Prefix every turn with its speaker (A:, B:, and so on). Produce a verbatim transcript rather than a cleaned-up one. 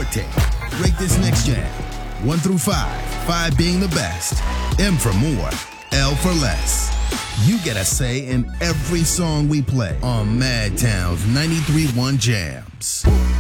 A: take. Rate this next jam. One through five. Five being the best. M for more. L for less. You get a say in every song we play on Madtown's ninety-three point one Jams.